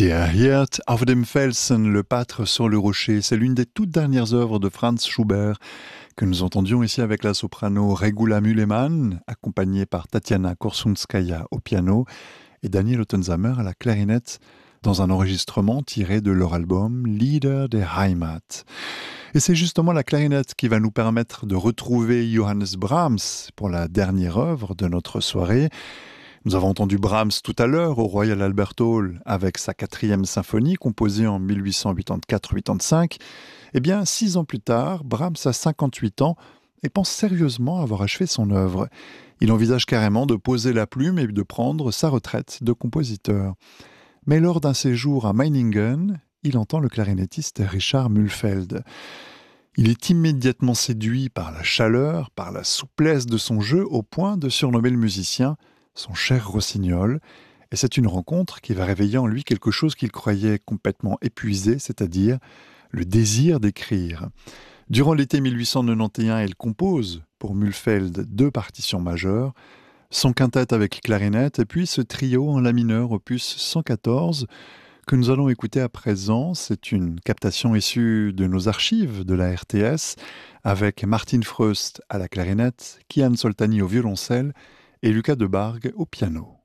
Der Hirt auf dem Felsen, le pâtre sur le rocher, c'est l'une des toutes dernières œuvres de Franz Schubert que nous entendions ici avec la soprano Regula Müllemann, accompagnée par Tatiana Korsunskaya au piano et Daniel Ottensamer à la clarinette, dans un enregistrement tiré de leur album Lieder der Heimat. Et c'est justement la clarinette qui va nous permettre de retrouver Johannes Brahms pour la dernière œuvre de notre soirée. Nous avons entendu Brahms tout à l'heure au Royal Albert Hall avec sa 4e symphonie composée en 1884-85. Eh bien, 6 ans plus tard, Brahms a 58 ans et pense sérieusement avoir achevé son œuvre. Il envisage carrément de poser la plume et de prendre sa retraite de compositeur. Mais lors d'un séjour à Meiningen, il entend le clarinettiste Richard Mühlfeld. Il est immédiatement séduit par la chaleur, par la souplesse de son jeu, au point de surnommer le musicien son cher Rossignol, et c'est une rencontre qui va réveiller en lui quelque chose qu'il croyait complètement épuisé, c'est-à-dire le désir d'écrire. Durant l'été 1891, il compose pour Mühlfeld 2 partitions majeures, son quintette avec clarinette et puis ce trio en la mineur opus 114 que nous allons écouter à présent. C'est une captation issue de nos archives de la RTS avec Martin Freust à la clarinette, Kian Soltani au violoncelle et Lucas Debargue au piano.